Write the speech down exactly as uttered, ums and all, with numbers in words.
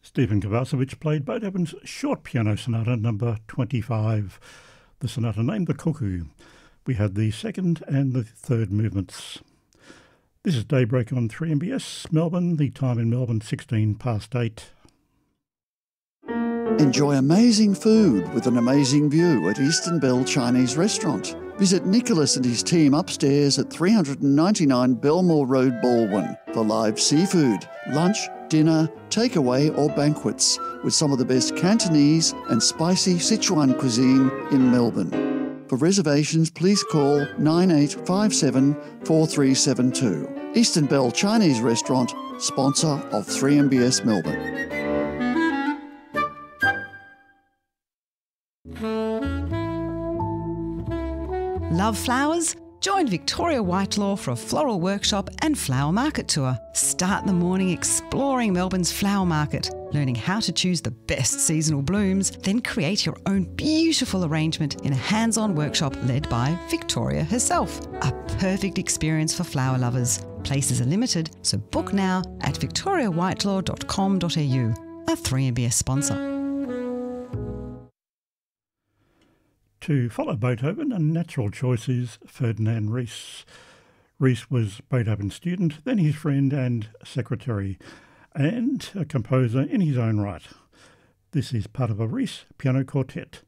Stephen Kovacevic played Beethoven's Short Piano Sonata number twenty-five, the sonata named The Cuckoo. We had the second and the third movements. This is Daybreak on three M B S Melbourne, the time in Melbourne sixteen past eight. Enjoy amazing food with an amazing view at Eastern Bell Chinese Restaurant. Visit Nicholas and his team upstairs at three ninety-nine Belmore Road, Baldwin for live seafood, lunch, dinner, takeaway or banquets with some of the best Cantonese and spicy Sichuan cuisine in Melbourne. For reservations, please call nine eight five seven, four three seven two. Eastern Bell Chinese Restaurant, sponsor of three M B S Melbourne. Love flowers? Join Victoria Whitelaw for a floral workshop and flower market tour. Start the morning exploring Melbourne's flower market, learning how to choose the best seasonal blooms, then create your own beautiful arrangement in a hands-on workshop led by Victoria herself. A perfect experience for flower lovers. Places are limited, so book now at victoria whitelaw dot com dot a u. A three M B S sponsor. To follow Beethoven, a natural choice is Ferdinand Ries. Ries was Beethoven's student, then his friend and secretary, and a composer in his own right. This is part of a Ries piano quartet.